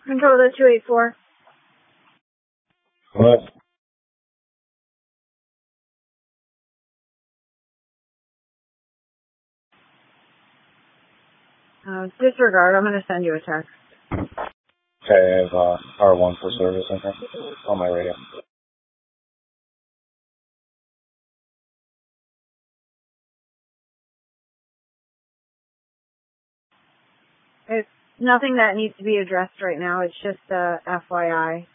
Control to 284. What? Disregard. I'm going to send you a text. Okay, I have R1 for service, I think, on my radio. It's nothing that needs to be addressed right now. It's just FYI.